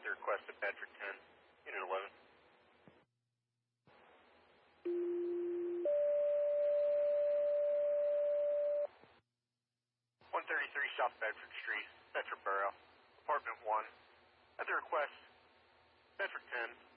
the request of Bedford 10, Unit 11. 133 South Bedford Street, Bedford Borough, Apartment 1. At the request, Bedford 10,